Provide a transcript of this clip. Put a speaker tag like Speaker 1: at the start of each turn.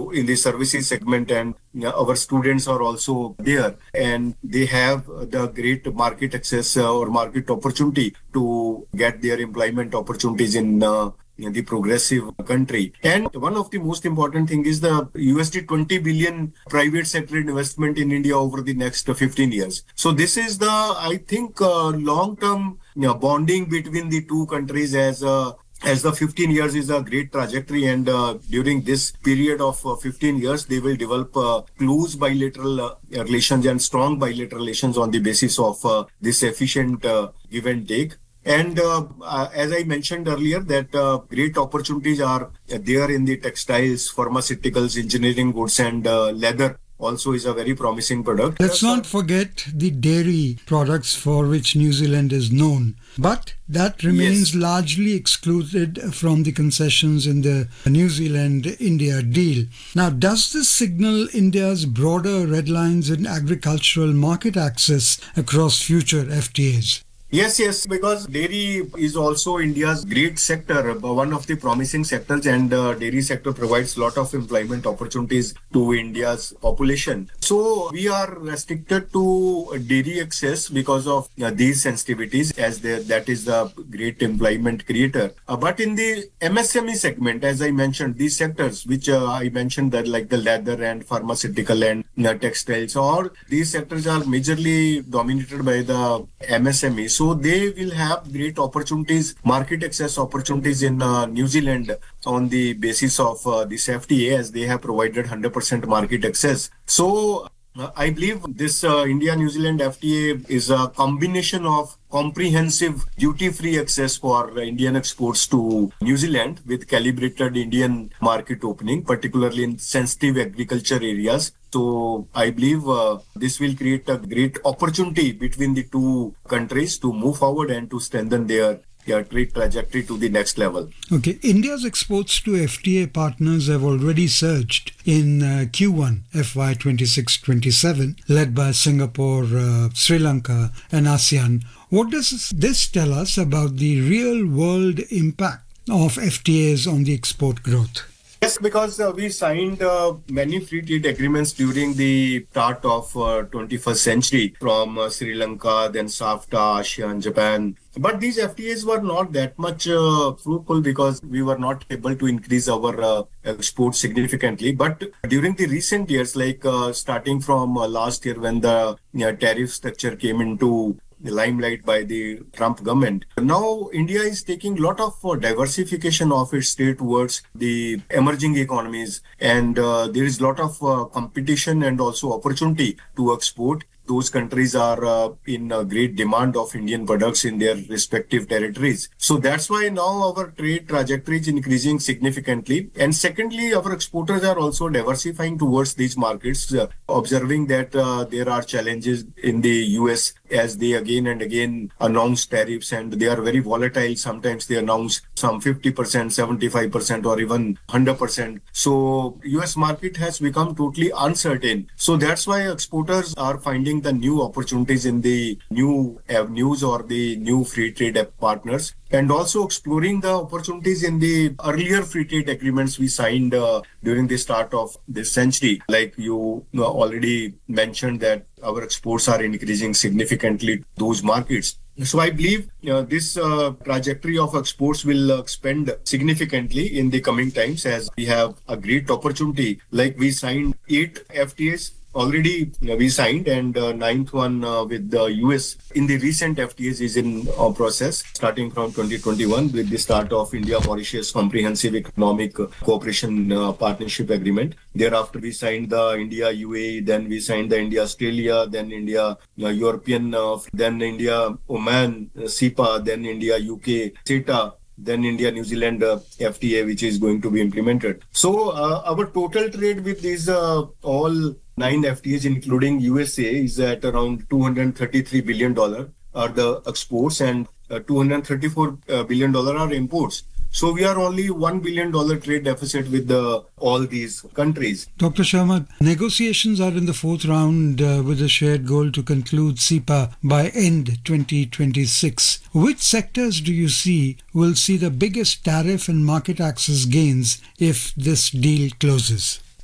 Speaker 1: in the services segment, and our students are also there, and they have the great market access or market opportunity to get their employment opportunities in the progressive country. And one of the most important thing is the USD 20 billion private sector investment in India over the next 15 years. So this is the, I think, long-term bonding between the two countries as the 15 years is a great trajectory, and during this period of 15 years, they will develop close bilateral relations and strong bilateral relations on the basis of this efficient give and take. And as I mentioned earlier, that great opportunities are there in the textiles, pharmaceuticals, engineering goods, and leather also is a very promising product.
Speaker 2: Let's not forget the dairy products for which New Zealand is known. But that remains largely excluded from the concessions in the New Zealand-India deal. Now, does this signal India's broader red lines in agricultural market access across future FTAs?
Speaker 1: Yes, because dairy is also India's great sector, one of the promising sectors, and dairy sector provides a lot of employment opportunities to India's population. So we are restricted to dairy access because of these sensitivities, as that is the great employment creator. But in the MSME segment, as I mentioned, these sectors which I mentioned, that like the leather and pharmaceutical and textiles, or these sectors are majorly dominated by the MSME. So they will have great opportunities, market access opportunities in New Zealand on the basis of this FTA, as they have provided 100% market access. So I believe this India-New Zealand FTA is a combination of comprehensive duty-free access for Indian exports to New Zealand with calibrated Indian market opening, particularly in sensitive agriculture areas. So I believe this will create a great opportunity between the two countries to move forward and to strengthen their trade trajectory to the next level.
Speaker 2: Okay, India's exports to FTA partners have already surged in Q1 FY 26-27, led by Singapore, Sri Lanka and ASEAN. What does this tell us about the real-world impact of FTAs on the export growth?
Speaker 1: Yes, because we signed many free trade agreements during the start of 21st century from Sri Lanka, then SAFTA, ASEAN, Japan. But these FTAs were not that much fruitful because we were not able to increase our exports significantly. But during the recent years, like starting from last year when the tariff structure came into the limelight by the Trump government. Now, India is taking a lot of diversification of its trade towards the emerging economies, and there is a lot of competition and also opportunity to export. Those countries are in great demand of Indian products in their respective territories. So that's why now our trade trajectory is increasing significantly. And secondly, our exporters are also diversifying towards these markets, observing that there are challenges in the US as they again and again announce tariffs, and they are very volatile. Sometimes they announce some 50%, 75% or even 100%. So US market has become totally uncertain. So that's why exporters are finding the new opportunities in the new avenues or the new free trade partners, and also exploring the opportunities in the earlier free trade agreements we signed during the start of this century. Like you already mentioned that our exports are increasing significantly to those markets. So I believe this trajectory of exports will expand significantly in the coming times, as we have a great opportunity. Like we signed 8 FTAs already we signed, and ninth one with the US in the recent FTAs is in process, starting from 2021 with the start of India-Mauritius Comprehensive Economic Cooperation Partnership Agreement. Thereafter, we signed the India-UAE, then we signed the India-Australia, then India-European, then India-Oman, CEPA, then India-UK, CETA, then India-New Zealand FTA, which is going to be implemented. So our total trade with these all 9 FTAs, including USA, is at around $233 billion are the exports, and $234 billion are imports. So we are only $1 billion trade deficit with all these countries.
Speaker 2: Dr. Sharma, negotiations are in the 4th round with a shared goal to conclude CEPA by end 2026. Which sectors do you see will see the biggest tariff and market access gains if this deal closes?